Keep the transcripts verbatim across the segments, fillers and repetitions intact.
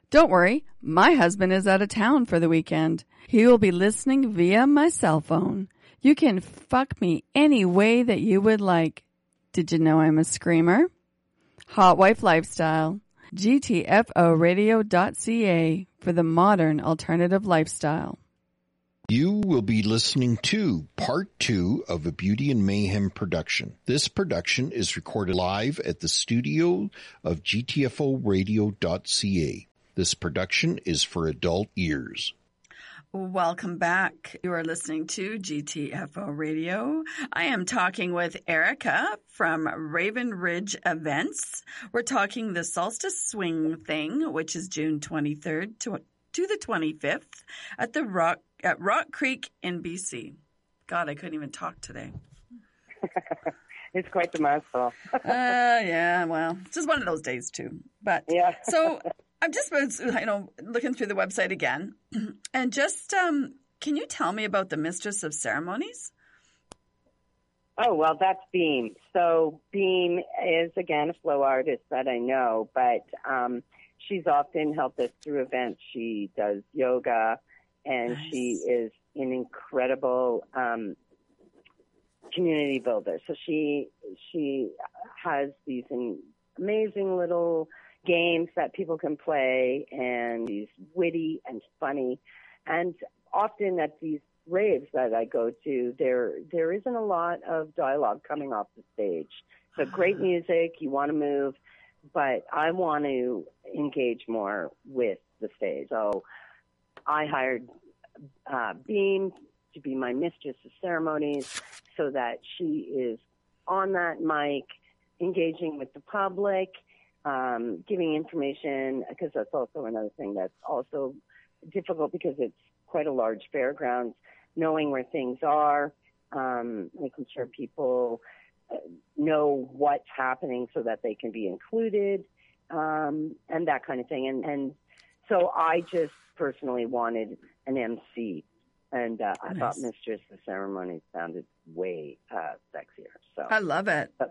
Don't worry, my husband is out of town for the weekend. He will be listening via my cell phone. You can fuck me any way that you would like. Did you know I'm a screamer? Hot Wife Lifestyle. G T F O radio dot C A for the modern alternative lifestyle. You will be listening to part two of a Beauty and Mayhem production. This production is recorded live at the studio of G T F O radio dot C A. This production is for adult ears. Welcome back. You are listening to G T F O Radio. I am talking with Erica from Raven Ridge Events. We're talking the Solstice Swing thing, which is June twenty-third to, to the twenty-fifth at the Rock at Rock Creek in B C. God, I couldn't even talk today. It's quite the mouthful. uh, yeah, well, it's just one of those days too. But yeah. So I'm just, you know, looking through the website again, and just, um, can you tell me about the Mistress of Ceremonies? Oh, well, that's Beam. So Beam is, again, a flow artist that I know, but um, she's often helped us through events. She does yoga, and nice. She is an incredible um, community builder. So she she has these amazing little games that people can play, and he's witty and funny. And often at these raves that I go to, there there isn't a lot of dialogue coming off the stage. So great music, you want to move, but I want to engage more with the stage. So I hired uh, Beam to be my Mistress of Ceremonies so that she is on that mic, engaging with the public, Um, giving information, because that's also another thing that's also difficult because it's quite a large fairgrounds, knowing where things are, um, making sure people know what's happening so that they can be included, um, and that kind of thing. And, and so I just personally wanted an M C, and uh, I nice. thought Mistress of Ceremonies sounded way uh, sexier. So I love it. That's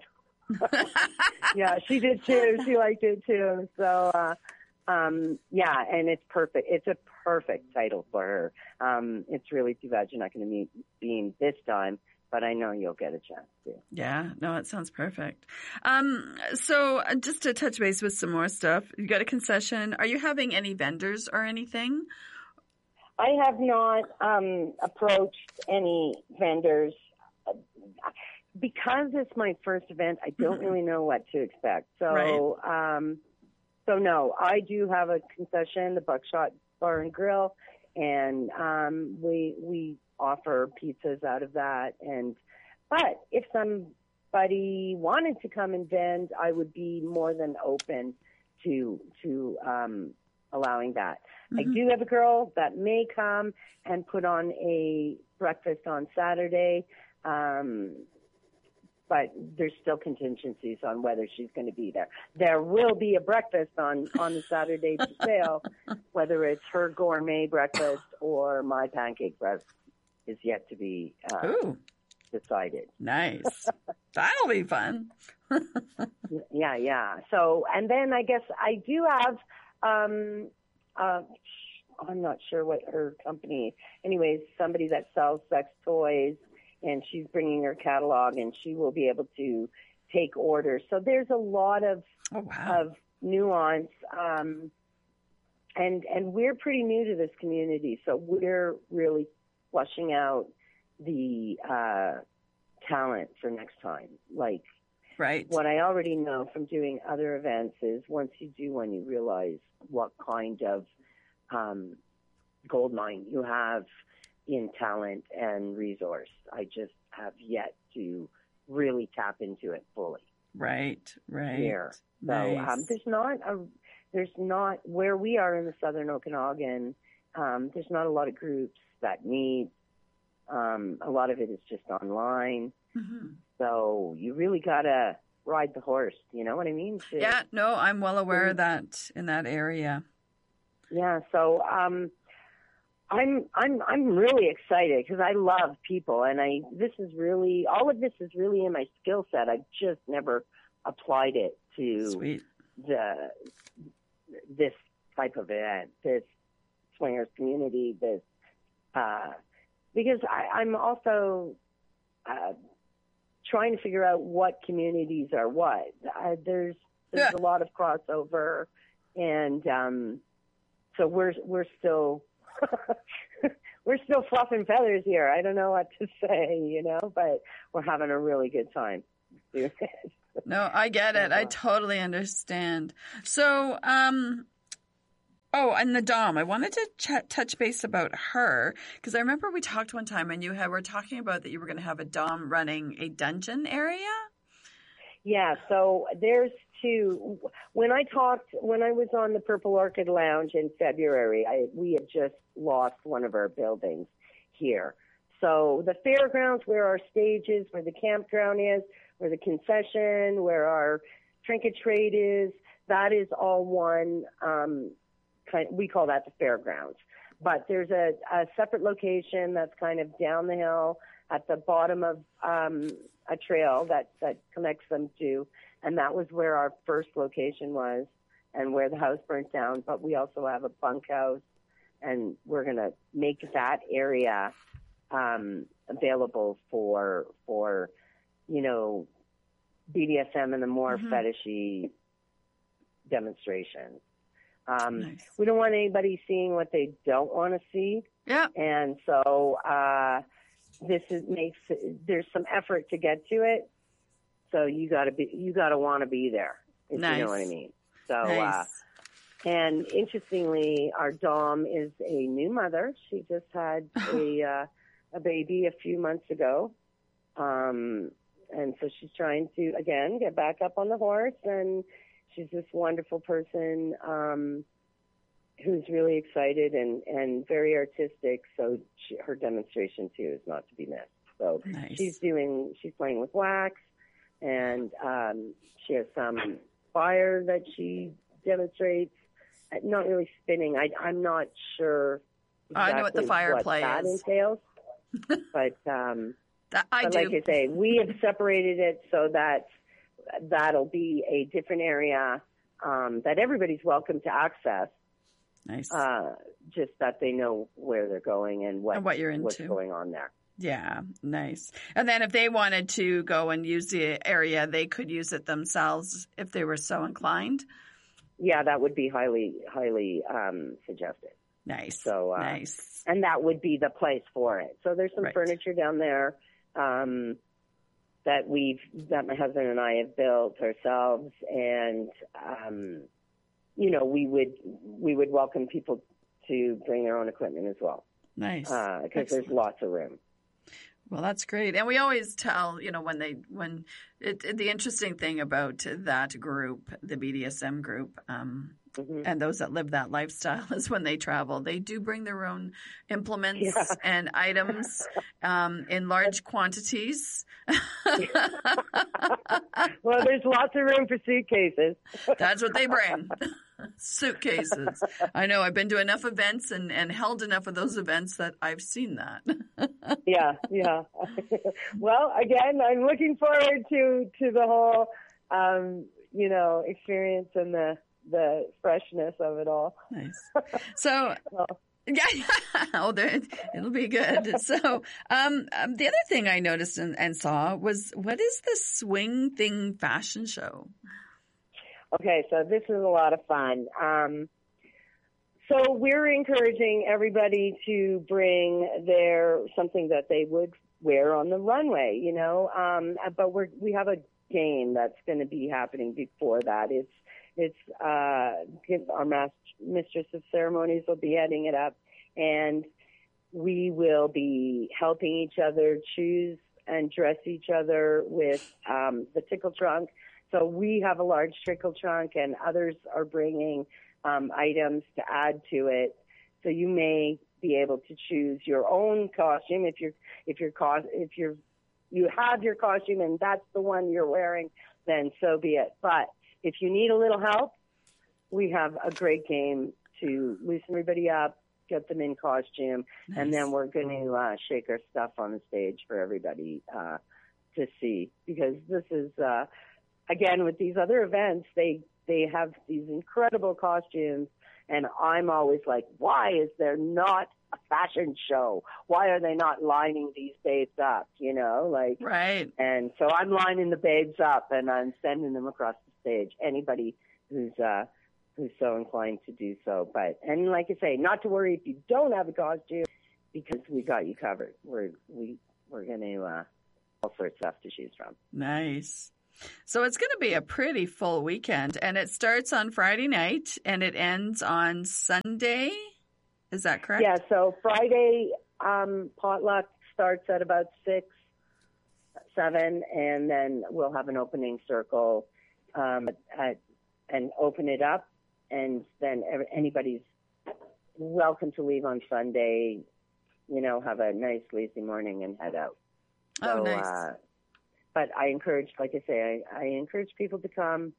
yeah, she did too. She liked it too. So, uh, um, yeah, and it's perfect. It's a perfect title for her. Um, it's really too bad you're not going to meet Beam this time, but I know you'll get a chance to. Yeah, no, it sounds perfect. Um, so uh, just to touch base with some more stuff, you got a concession. Are you having any vendors or anything? I have not um, approached any vendors. Because it's my first event, I don't really know what to expect. So, right. um, so no, I do have a concession, the Buckshot Bar and Grill, and um, we we offer pizzas out of that. And but if somebody wanted to come and vend, I would be more than open to to um, allowing that. Mm-hmm. I do have a girl that may come and put on a breakfast on Saturday. Um, But there's still contingencies on whether she's going to be there. There will be a breakfast on, on the Saturday for sale, whether it's her gourmet breakfast or my pancake breakfast is yet to be uh, decided. Nice. That'll be fun. yeah, yeah. So, and then I guess I do have, um, uh, I'm not sure what her company, anyways, somebody that sells sex toys. And she's bringing her catalog, and she will be able to take orders. So there's a lot of oh, wow. of nuance, um, and and we're pretty new to this community, so we're really flushing out the uh, talent for next time. Like, right. What I already know from doing other events is once you do one, you realize what kind of um, gold mine you have in talent and resource. I just have yet to really tap into it fully. Right, right. Here. So nice. um, there's not a, there's not, where we are in the Southern Okanagan, um, there's not a lot of groups that meet. Um, a lot of it is just online. Mm-hmm. So you really got to ride the horse, you know what I mean? To, yeah, no, I'm well aware to, of that in that area. Yeah, so um, I'm I'm I'm really excited because I love people, and I this is really all of this is really in my skill set. I've just never applied it to Sweet. the this type of event, this swingers community, this, uh, because I, I'm also uh, trying to figure out what communities are what. Uh, there's there's yeah. a lot of crossover, and um, so we're we're still we're still fluffing feathers here. I don't know what to say, you know, but we're having a really good time doing it. No, I get it. I totally understand. So, um, oh, and the Dom, I wanted to ch- touch base about her, because I remember we talked one time and you had, were talking about that you were going to have a Dom running a dungeon area. Yeah, so there's two. When I talked, when I was on the Purple Orchid Lounge in February, I, we had just lost one of our buildings here. So the fairgrounds, where our stage is, where the campground is, where the concession, where our trinket trade is, that is all one, um, kind, we call that the fairgrounds. But there's a, a separate location that's kind of down the hill at the bottom of um, a trail that, that connects them to, and that was where our first location was and where the house burnt down. But we also have a bunkhouse, and we're going to make that area um, available for for you know, B D S M and the more mm-hmm. fetishy demonstrations. Um, nice. We don't want anybody seeing what they don't want to see. Yeah. And so uh, this is, makes there's some effort to get to it. So you got to be you got to want to be there, if nice. You know what I mean. So nice. uh, and interestingly, our Dom is a new mother. She just had a uh, a baby a few months ago. Um, And so she's trying to, again, get back up on the horse. And she's this wonderful person um, who's really excited and, and very artistic. So she, her demonstration, too, is not to be missed. So nice. she's doing, she's playing with wax. And um, she has some fire that she demonstrates. Not really spinning. I, I'm not sure exactly I know what the fireplay what that is. entails. But... Um, That I but do. like I say, we have separated it so that that'll be a different area um, that everybody's welcome to access. Nice. Uh, just that they know where they're going and what, and what you're into. What's going on there. Yeah, nice. And then if they wanted to go and use the area, they could use it themselves if they were so inclined. Yeah, that would be highly, highly um, suggested. Nice. So uh, nice. And that would be the place for it. So there's some right. furniture down there. Um, that we've, that my husband and I have built ourselves, and, um, you know, we would, we would welcome people to bring their own equipment as well. Nice. Uh, cause there's lots of room. Well, that's great. And we always tell, you know, when they, when it, it, the interesting thing about that group, the B D S M group, um, mm-hmm. and those that live that lifestyle is when they travel, they do bring their own implements yeah. and items um, in large quantities. Well, there's lots of room for suitcases. That's what they bring. Suitcases. I know. I've been to enough events and, and held enough of those events that I've seen that. yeah, yeah. Well, again, I'm looking forward to, to the whole, um, you know, experience and the, the freshness of it all. Nice. So, well. yeah, oh, there, it'll be good. So, um, um, the other thing I noticed and, and saw was, what is the Swing Thing fashion show? Okay, so this is a lot of fun. Um, so we're encouraging everybody to bring their something that they would wear on the runway, you know. Um, but we're we have a game that's going to be happening before that. It's it's uh, our master, mistress of ceremonies will be heading it up, and we will be helping each other choose and dress each other with um, the tickle trunk. So we have a large trickle trunk, and others are bringing um, items to add to it. So you may be able to choose your own costume if you're if you're if you're you have your costume and that's the one you're wearing, then so be it. But if you need a little help, we have a great game to loosen everybody up, get them in costume, nice. And then we're going to uh, shake our stuff on the stage for everybody uh, to see, because this is. Uh, Again, with these other events, they, they have these incredible costumes And I'm always like, why is there not a fashion show? Why are they not lining these babes up? You know, like, right. And so I'm lining the babes up and I'm sending them across the stage. Anybody who's, uh, who's so inclined to do so. But, and like I say, not to worry if you don't have a costume, because we got you covered. We're, we, we're going to, uh, all sorts of stuff to choose from. Nice. So it's going to be a pretty full weekend, and it starts on Friday night and it ends on Sunday. Is that correct? Yeah. So Friday, um, potluck starts at about six, seven, and then we'll have an opening circle, um, at, and open it up. And then anybody's welcome to leave on Sunday, you know, have a nice lazy morning and head out. So, oh, nice. Uh, but I encourage, like I say, I, I encourage people to come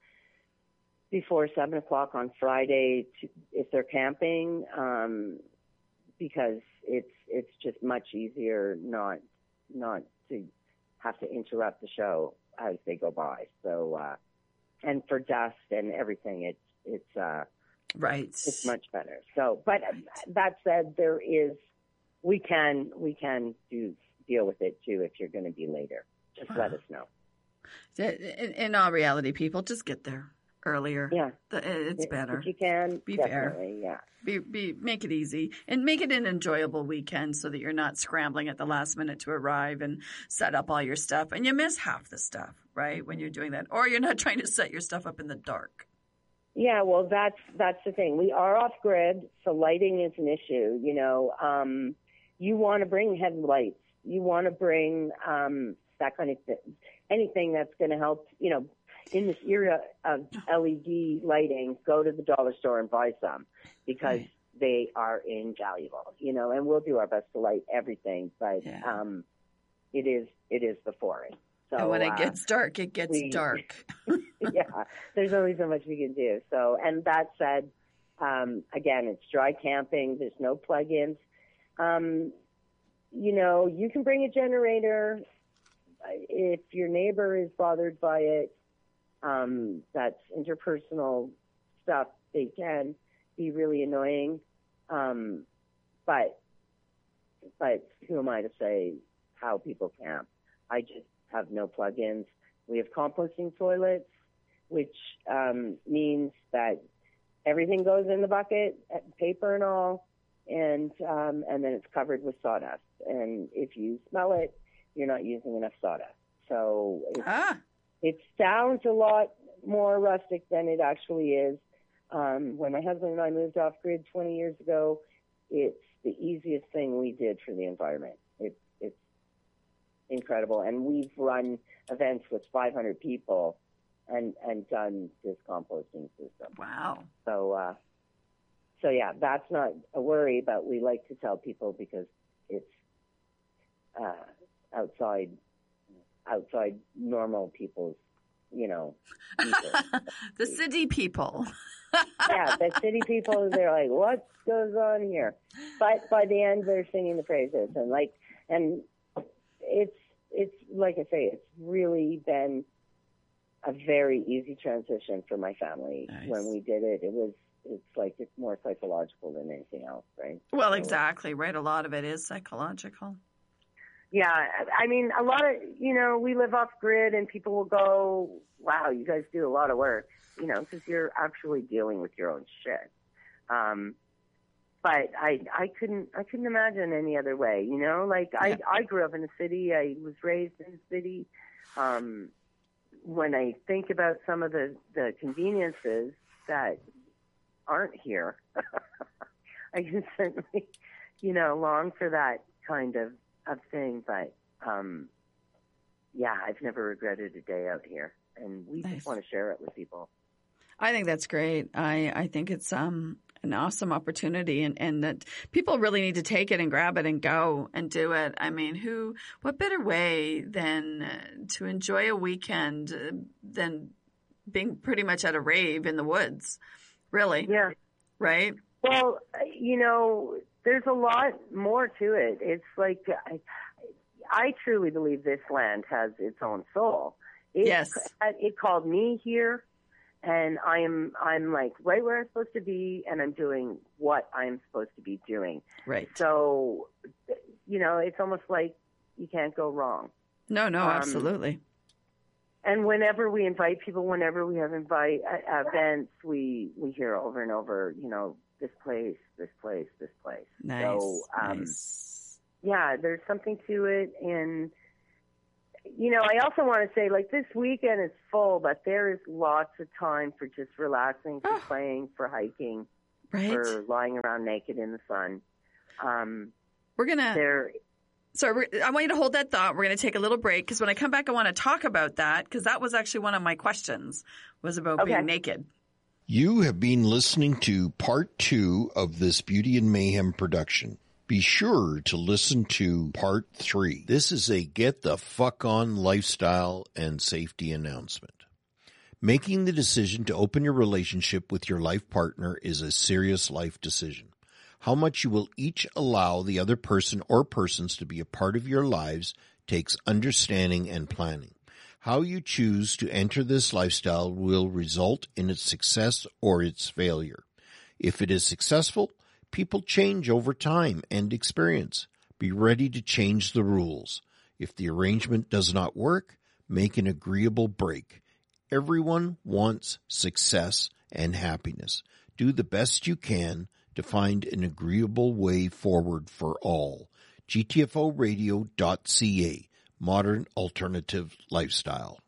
before seven o'clock on Friday to, if they're camping, um, because it's it's just much easier not not to have to interrupt the show as they go by. So, uh, and for dust and everything, it's it's uh, right. It's much better. So, but that said, there is we can we can do deal with it too if you're going to be later. Just wow. let us know. In, in all reality, people just get there earlier. Yeah, it's if, better. If you can, be definitely, fair. Yeah, be be make it easy and make it an enjoyable weekend so that you're not scrambling at the last minute to arrive and set up all your stuff, and you miss half the stuff, right, when you're doing that, or you're not trying to set your stuff up in the dark. Yeah, well, that's that's the thing. We are off grid, so lighting is an issue. You know, um, you want to bring headlights. You want to bring um, that kind of thing, anything that's going to help. You know, in this era of L E D lighting, go to the dollar store and buy some because right. they are invaluable. You know, and we'll do our best to light everything, but yeah. um, it is it is the foray. So, and when it uh, gets dark, it gets we, dark. Yeah, there's only so much we can do. So, and that said, um, again, it's dry camping. There's no plug-ins. Um, you know, you can bring a generator if your neighbor is bothered by it. Um, that's interpersonal stuff. They can be really annoying. Um, but, but who am I to say how people camp? I just have no plug-ins. We have composting toilets, which um, means that everything goes in the bucket, paper and all, and um, and then it's covered with sawdust. And if you smell it, you're not using enough sawdust. So it's, ah. it sounds a lot more rustic than it actually is. Um, when my husband and I moved off grid twenty years ago, it's the easiest thing we did for the environment. It's it's incredible. And we've run events with five hundred people and, and done this composting system. Wow. So, uh, so yeah, that's not a worry, but we like to tell people because it's, uh, outside, outside normal people's, you know, the city people. Yeah, the city people, they're like, what goes on here? But by the end, they're singing the praises. And like, and it's, it's like I say, it's really been a very easy transition for my family. Nice. When we did it. It was, it's like, it's more psychological than anything else, right? Well, so, exactly, right? A lot of it is psychological. Yeah, I mean, a lot of, you know, we live off grid and people will go, wow, you guys do a lot of work, you know, because you're actually dealing with your own shit. Um, but I, I couldn't, I couldn't imagine any other way, you know, like yeah. I, I grew up in the city. I was raised in the city. Um, when I think about some of the, the conveniences that aren't here, I can certainly, you know, long for that kind of, of thing. But, um, yeah, I've never regretted a day out here, and we nice. Just want to share it with people. I think that's great. I, I think it's um, an awesome opportunity, and, and that people really need to take it and grab it and go and do it. I mean, who, what better way than uh, to enjoy a weekend uh, than being pretty much at a rave in the woods, really? Yeah. Right? Well, you know, there's a lot more to it. It's like, I, I truly believe this land has its own soul. It, yes. It called me here. and I am I'm like right where I'm supposed to be, and I'm doing what I'm supposed to be doing. Right. So, you know, it's almost like you can't go wrong. No, no, Um, absolutely. And whenever we invite people, whenever we have invite uh, events, we we hear over and over, you know, this place, this place, this place. Nice. So, um, nice. yeah, there's something to it, and you know, I also want to say, like, this weekend is full, but there is lots of time for just relaxing, for Oh. playing, for hiking, Right. for lying around naked in the sun. Um, We're going to, there, so we're, I want you to hold that thought. We're going to take a little break because when I come back, I want to talk about that because that was actually one of my questions was about Okay. being naked. You have been listening to part two of this Beauty and Mayhem production. Be sure to listen to part three. This is a get the fuck on lifestyle and safety announcement. Making the decision to open your relationship with your life partner is a serious life decision. How much you will each allow the other person or persons to be a part of your lives takes understanding and planning. How you choose to enter this lifestyle will result in its success or its failure. If it is successful, people change over time and experience. Be ready to change the rules. If the arrangement does not work, make an agreeable break. Everyone wants success and happiness. Do the best you can to find an agreeable way forward for all. G T F O radio dot C A, Modern Alternative Lifestyle.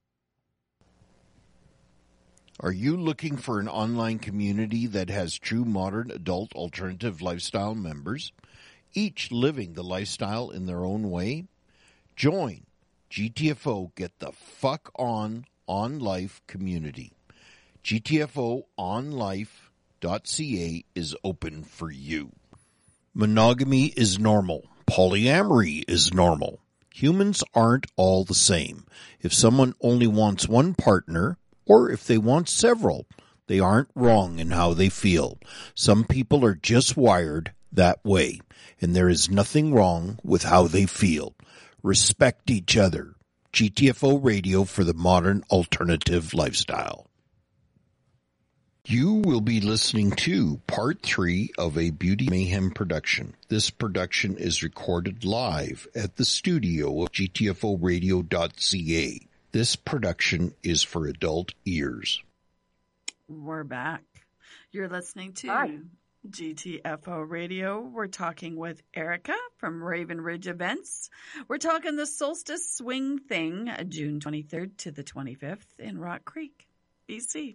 Are you looking for an online community that has true modern adult alternative lifestyle members, each living the lifestyle in their own way? Join G T F O Get the Fuck On On Life community. G T F O on life dot C A is open for you. Monogamy is normal. Polyamory is normal. Humans aren't all the same. If someone only wants one partner, or if they want several, they aren't wrong in how they feel. Some people are just wired that way, and there is nothing wrong with how they feel. Respect each other. G T F O Radio for the Modern Alternative Lifestyle. You will be listening to part three of a Beauty Mayhem production. This production is recorded live at the studio of G T F O radio dot C A. This production is for adult ears. We're back. You're listening to Hi. G T F O Radio. We're talking with Erica from Raven Ridge Events. We're talking the Solstice Swing Thing, June twenty-third to the twenty-fifth in Rock Creek, B C.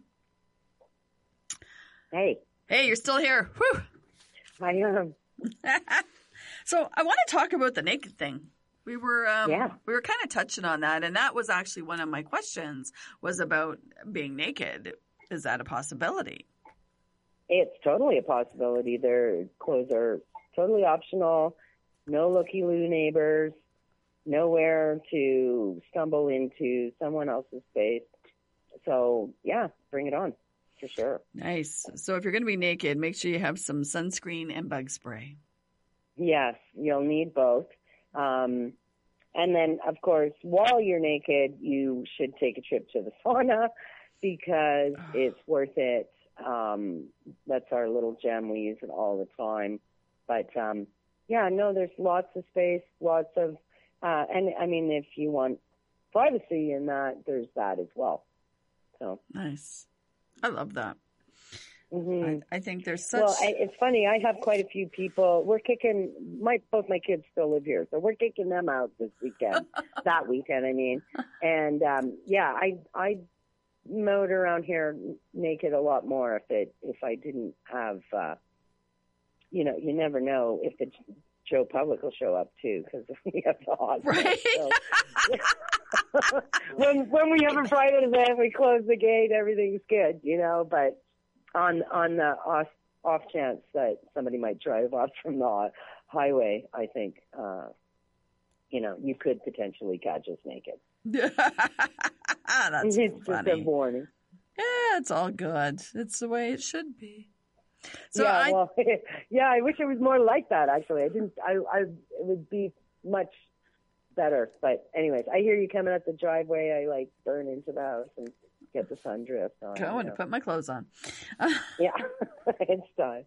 hey, Hey, you're still here. Whew. I am. So I want to talk about the naked thing. We were um, Yeah. we were kind of touching on that, and that was actually one of my questions was about being naked. Is that a possibility? It's totally a possibility. Their clothes are totally optional. No looky-loo neighbors. Nowhere to stumble into someone else's space. So, yeah, bring it on, for sure. Nice. So if you're going to be naked, make sure you have some sunscreen and bug spray. Yes, you'll need both. Um, and then, of course, while you're naked, you should take a trip to the sauna because it's worth it. Um, that's our little gem. We use it all the time. But, um, yeah, no, there's lots of space, lots of, uh, and I mean, if you want privacy in that, there's that as well. So Nice. I love that. mhm. I, I think there's such. Well, I, it's funny. I have quite a few people. We're kicking. My both my kids still live here, so we're kicking them out this weekend. that weekend, I mean. And um, yeah, I I mowed around here naked a lot more if it if I didn't have. Uh, you know, you never know if the Joe Public will show up too because we have the hot. Right. So, when when we have a private event, we close the gate. Everything's good, you know, but. On on the off, off chance that somebody might drive off from the highway, I think, uh, you know, you could potentially catch us naked. That's It's just a funny. warning. Yeah, it's all good. It's the way it should be. So yeah, I, well, yeah, I wish it was more like that. Actually, I didn't. I, I, it would be much better. But anyways, I hear you coming up the driveway. I like burn into the house and get the sundrift on. Going to know. put my clothes on. Yeah, it's time.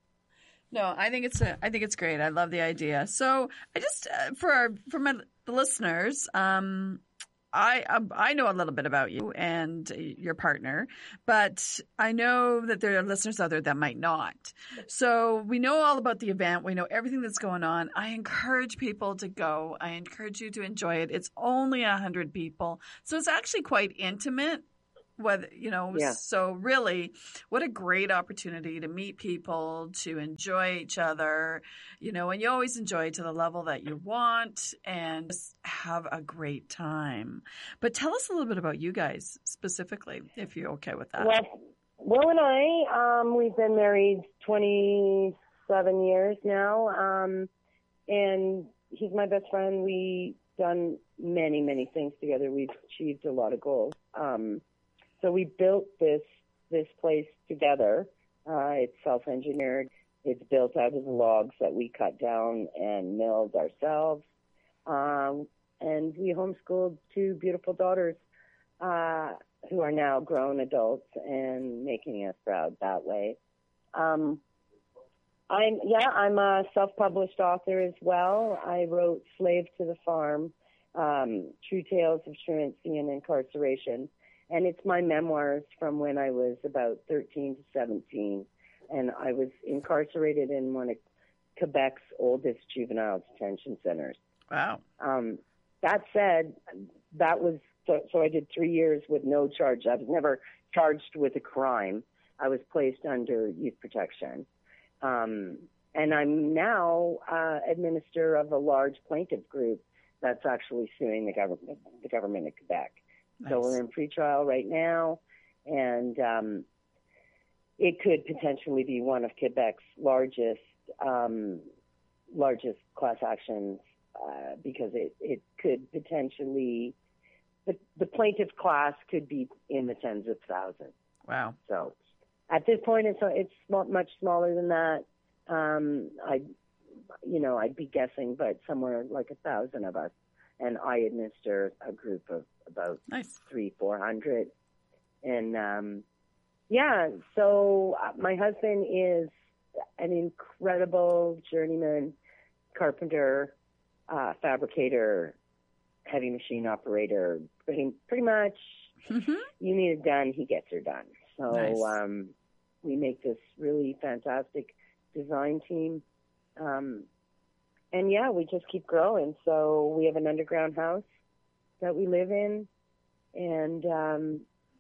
No, I think it's a, I think it's great. I love the idea. So I just uh, for our, for my the listeners, um, I um, I know a little bit about you and your partner, but I know that there are listeners out there that might not. So we know all about the event. We know everything that's going on. I encourage people to go. I encourage you to enjoy it. It's only a hundred people, so it's actually quite intimate. Whether, you know, Yeah. so really, what a great opportunity to meet people, to enjoy each other, you know, and you always enjoy to the level that you want and just have a great time. But tell us a little bit about you guys specifically, if you're okay with that. Well, Will and I, um, we've been married twenty-seven years now, um, and he's my best friend. We've done many, many things together. We've achieved a lot of goals. Um, So we built this this place together. Uh, it's self-engineered. It's built out of the logs that we cut down and milled ourselves. Um, and we homeschooled two beautiful daughters uh, who are now grown adults and making us proud that way. Um, I'm yeah, I'm a self-published author as well. I wrote Slave to the Farm, um, True Tales of Truancy and Incarceration. And it's my memoirs from when I was about thirteen to seventeen. And I was incarcerated in one of Quebec's oldest juvenile detention centers. Wow. Um, that said, that was, so, so I did three years with no charge. I was never charged with a crime. I was placed under youth protection. Um, and I'm now uh, administrator of a large plaintiff group that's actually suing the government, the government of Quebec. Nice. So we're in pretrial right now, and um, it could potentially be one of Quebec's largest um, largest class actions uh, because it, it could potentially the, the plaintiff class could be in the tens of thousands. Wow. So at this point, it's it's much smaller than that. Um, I, you know, I'd be guessing, but somewhere like a thousand of us, and I administer a group of about nice. three, four hundred. And, um, yeah, so uh, my husband is an incredible journeyman, carpenter, uh, fabricator, heavy machine operator. Pretty, pretty much, Mm-hmm. you need it done, he gets her done. So, Nice. um, we make this really fantastic design team. Um, and yeah, we just keep growing. So we have an underground house that we live in, and um,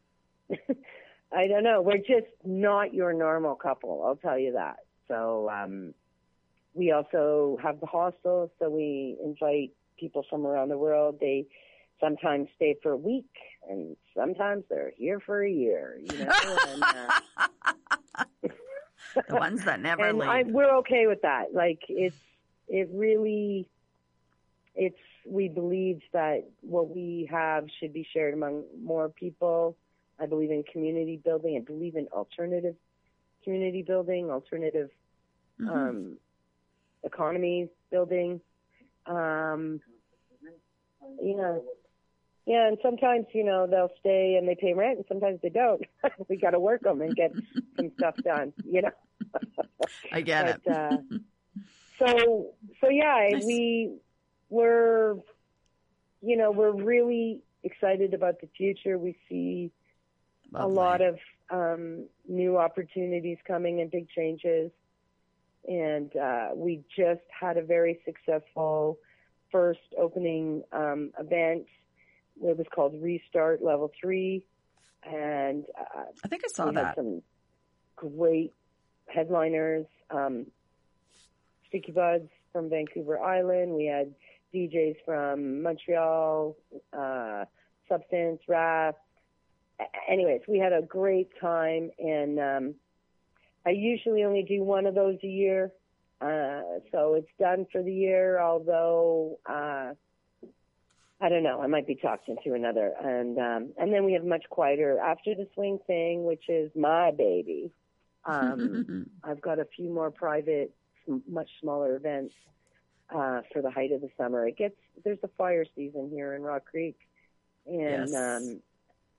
I don't know, we're just not your normal couple, I'll tell you that. So um, we also have the hostel, so we invite people from around the world. They sometimes stay for a week, and sometimes they're here for a year, you know. and, uh, the ones that never and leave. I, we're okay with that. Like, it's, it really, it's, we believe that what we have should be shared among more people. I believe in community building. I believe in alternative community building, alternative Mm-hmm. um, economy building. Um, yeah. Yeah, and sometimes, you know, they'll stay and they pay rent, and sometimes they don't. We got to work them and get some stuff done, you know. I get but, it. uh, so, so yeah, Nice. we we're, you know, we're really excited about the future. We see Lovely. a lot of um, new opportunities coming and big changes. And uh, we just had a very successful first opening um, event. It was called Restart Level three. And uh, I think I saw we had that. some great headliners. Um, Sticky Buds from Vancouver Island. We had D Js from Montreal, uh, Substance, Rap. Anyways, we had a great time, and um, I usually only do one of those a year, uh, so it's done for the year, although, uh, I don't know, I might be talking to another. And um, and then we have much quieter After the Swing thing, which is my baby. Um, I've got a few more private, much smaller events uh, for the height of the summer. It gets, there's a fire season here in Rock Creek, and Yes. um,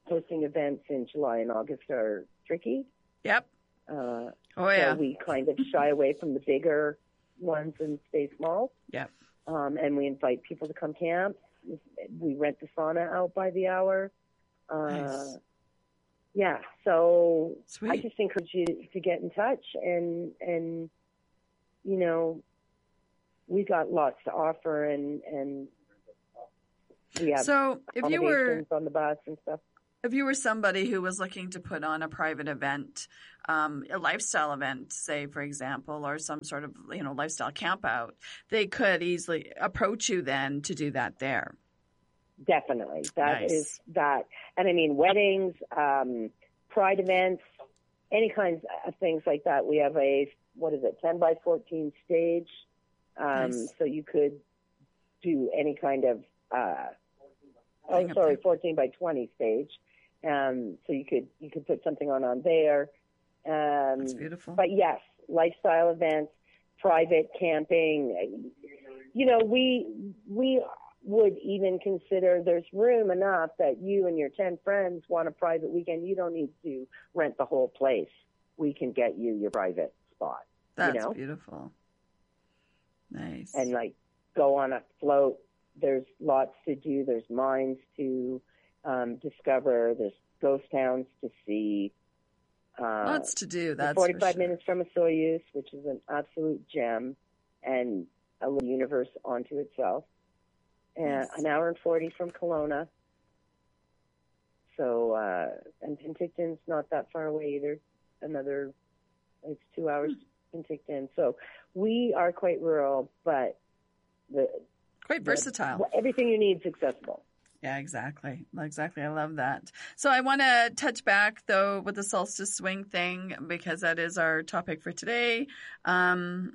hosting events in July and August are tricky. Yep. Uh, oh, yeah. So we kind of shy away from the bigger ones and stay small. Yep. Um, and we invite people to come camp. We rent the sauna out by the hour. Uh, Nice. Yeah, so Sweet. I just encourage you to get in touch, and and you know, we've got lots to offer, and and we have So if you were accommodations on the bus and stuff. if you were somebody who was looking to put on a private event, um, a lifestyle event, say for example, or some sort of you know lifestyle camp out, they could easily approach you then to do that there. Definitely. That Nice. is that. And I mean, weddings, um, pride events, any kinds of things like that. We have a, what is it, ten by fourteen stage. Um, Nice. So you could do any kind of, uh, oh, Thing up sorry, there. fourteen by twenty stage. Um, so you could, you could put something on on there. Um, That's beautiful. But yes, lifestyle events, private camping. You know, we, we, would even consider there's room enough that you and your ten friends want a private weekend. You don't need to rent the whole place. We can get you your private spot. That's you know? beautiful. Nice. And like go on a float. There's lots to do. There's mines to um, discover. There's ghost towns to see. Uh, Lots to do. That's forty-five for sure. minutes from a Soyuz, which is an absolute gem and a little universe onto itself. And Yes. an hour and forty from Kelowna. So, uh, and Penticton's not that far away either. Another, it's two hours to Penticton. So we are quite rural, but the Quite versatile. the, everything you need is accessible. Yeah, exactly. Exactly. I love that. So I want to touch back, though, with the solstice swing thing, because that is our topic for today. Um,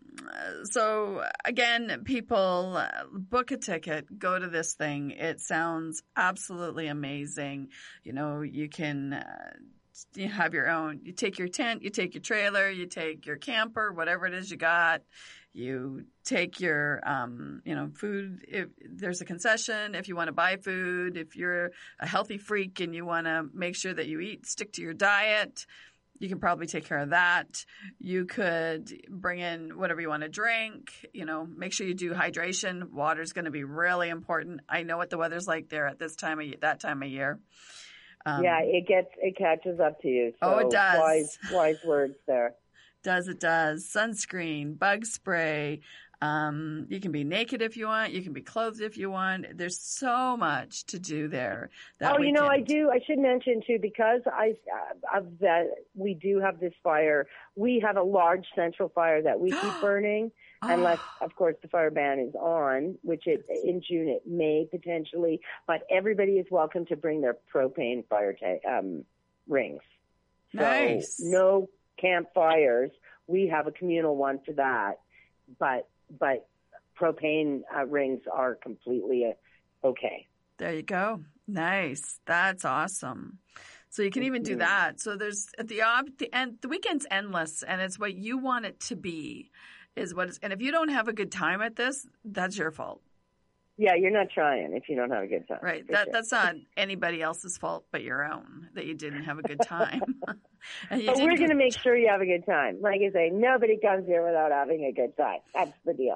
so, again, people uh, book a ticket, go to this thing. It sounds absolutely amazing. You know, you can uh, you have your own. You take your tent, you take your trailer, you take your camper, whatever it is you got. You take your, um, you know, food. If there's a concession, if you want to buy food, if you're a healthy freak and you want to make sure that you eat, stick to your diet, you can probably take care of that. You could bring in whatever you want to drink, you know, make sure you do hydration. Water's going to be really important. I know what the weather's like there at this time of that time of year. Um, yeah, it gets, it catches up to you. So Oh, it does. Wise, wise words there. Does it does. Sunscreen, bug spray. Um, you can be naked if you want. You can be clothed if you want. There's so much to do there. That Oh, you know, I weekend. do. I should mention too, because I uh, of that we do have this fire. We have a large central fire that we keep burning, Oh. unless, of course, the fire ban is on, which it in June it may potentially. But everybody is welcome to bring their propane fire ta- um, rings. So Nice. no campfires. We have a communal one for that, but but propane uh, rings are completely uh, okay. There you go. Nice. That's awesome. So you can even do that. So there's at the ob- the end. The weekend's endless, and it's what you want it to be. Is what it's, and if you don't have a good time at this, that's your fault. Yeah, you're not trying if you don't have a good time. Right. for That sure. that's not anybody else's fault but your own that you didn't have a good time. And you But we're didn't- going to make sure you have a good time. Like I say, nobody comes here without having a good time. That's the deal.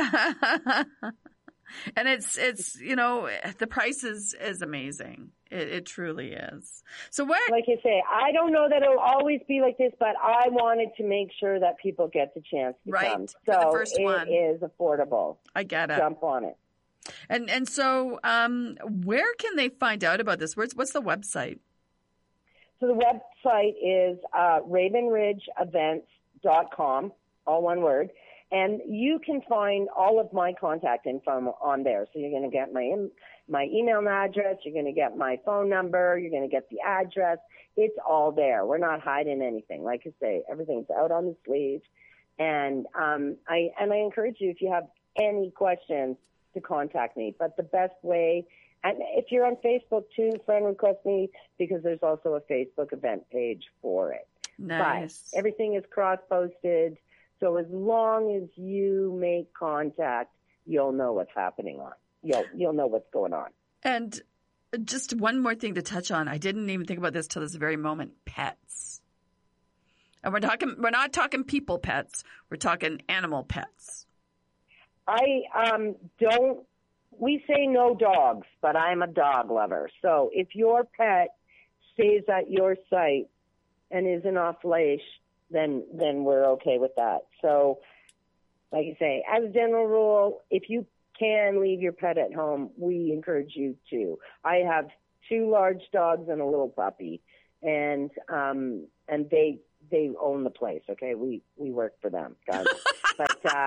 And it's it's you know the price is is amazing. It, it truly is. So what? Like I say, I don't know that it'll always be like this, but I wanted to make sure that people get the chance to Right, come. for the So first one. it is affordable. I get it. Jump on it. And and so um, where can they find out about this? Where's what's the website? So the website is uh, raven ridge events dot com, all one word. And you can find all of my contact info on there. So you're going to get my in, my email address. You're going to get my phone number. You're going to get the address. It's all there. We're not hiding anything. Like I say, everything's out on the sleeve. And um, I and I encourage you, if you have any questions, to contact me. But the best way, and if you're on Facebook too, friend request me, because there's also a Facebook event page for it. Nice. But everything is cross-posted. So as long as you make contact, you'll know what's happening on. You'll you'll know what's going on. And just one more thing to touch on. I didn't even think about this till this very moment. Pets. And we're talking, we're not talking people pets. We're talking animal pets. I um, don't, we say no dogs, but I'm a dog lover. So if your pet stays at your site and isn't off leash, then, then we're okay with that. So like you say, as a general rule, if you can leave your pet at home, we encourage you to. I have two large dogs and a little puppy, and um, and they they own the place. Okay, we we work for them, guys. but uh,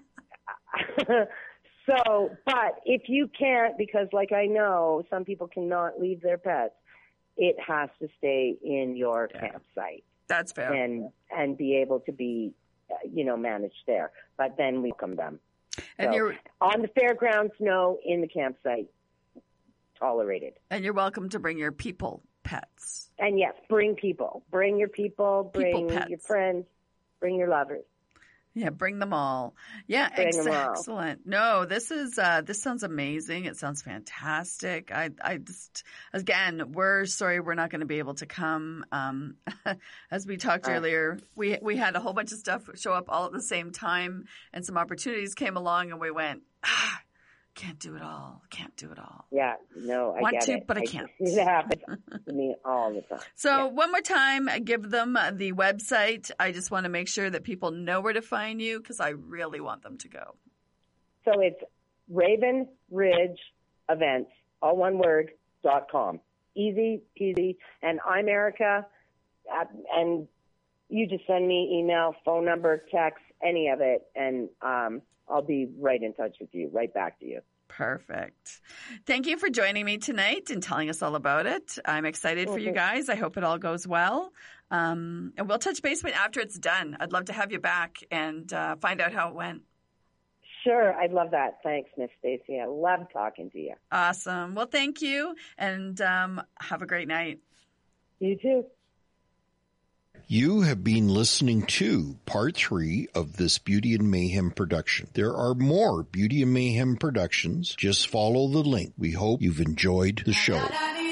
so, but if you can't, because like I know some people cannot leave their pets, it has to stay in your yeah. campsite. That's fair, and and be able to be, uh, you know, managed there. But then we welcome them. And so, you're on the fairgrounds, no. In the campsite, tolerated. And you're welcome to bring your people pets. And yes, bring people. Bring your people. Bring people your friends. Bring your lovers. Yeah, bring them all. Yeah, bring ex- them all. excellent. No, this is uh, this sounds amazing. It sounds fantastic. I I just again, we're sorry we're not going to be able to come. Um, as we talked uh, earlier, we we had a whole bunch of stuff show up all at the same time, and some opportunities came along, and we went, ah, can't do it all. Can't do it all. Yeah, no, I want get to, it. but I, I can't. It happens to me all the time. So yeah. one more time, give them the website. I just want to make sure that people know where to find you because I really want them to go. So it's Raven Ridge Events, all one word, dot com. Easy peasy. And I'm Erica, uh, and you just send me email, phone number, text, any of it, and um, I'll be right in touch with you, right back to you. Perfect. Thank you for joining me tonight and telling us all about it. I'm excited for you guys. I hope it all goes well. Um, and we'll touch base after it's done. I'd love to have you back and uh, find out how it went. Sure. I'd love that. Thanks, Miss Stacy. I love talking to you. Awesome. Well, thank you. And um, have a great night. You too. You have been listening to part three of this Beauty and Mayhem production. There are more Beauty and Mayhem productions. Just follow the link. We hope you've enjoyed the show.